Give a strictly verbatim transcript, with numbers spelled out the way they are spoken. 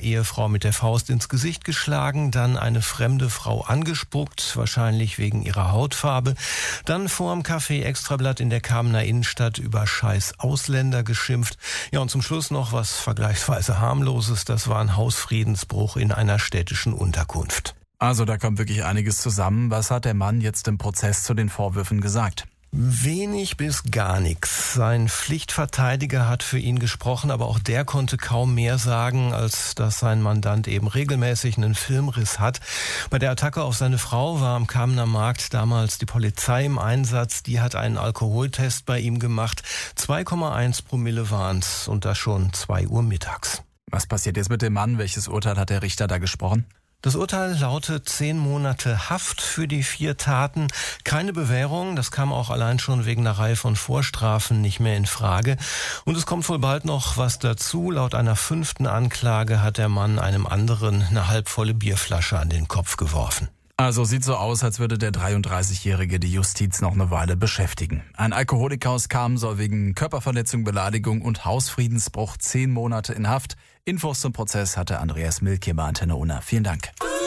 Ehefrau mit der Faust ins Gesicht geschlagen, dann eine fremde Frau angespuckt, wahrscheinlich wegen ihrer Hautfarbe, dann vorm Café Extrablatt in der Kamener Innenstadt über scheiß Ausländer geschimpft. Ja, und zum Schluss noch was vergleichsweise harmloses, das war ein Hausfriedensbruch in einer städtischen Unterkunft. Also da kommt wirklich einiges zusammen. Was hat der Mann jetzt im Prozess zu den Vorwürfen gesagt? Wenig bis gar nichts. Sein Pflichtverteidiger hat für ihn gesprochen, aber auch der konnte kaum mehr sagen, als dass sein Mandant eben regelmäßig einen Filmriss hat. Bei der Attacke auf seine Frau war am Kamener Markt damals die Polizei im Einsatz. Die hat einen Alkoholtest bei ihm gemacht. zwei Komma eins Promille waren's und das schon zwei Uhr mittags. Was passiert jetzt mit dem Mann? Welches Urteil hat der Richter da gesprochen? Das Urteil lautet zehn Monate Haft für die vier Taten. Keine Bewährung, das kam auch allein schon wegen einer Reihe von Vorstrafen nicht mehr in Frage. Und es kommt wohl bald noch was dazu. Laut einer fünften Anklage hat der Mann einem anderen eine halbvolle Bierflasche an den Kopf geworfen. Also sieht so aus, als würde der dreiunddreißigjährige die Justiz noch eine Weile beschäftigen. Ein Alkoholiker aus Kamen soll wegen Körperverletzung, Beleidigung und Hausfriedensbruch zehn Monate in Haft. Infos zum Prozess hatte Andreas Milk hier bei Antenne Unna. Vielen Dank.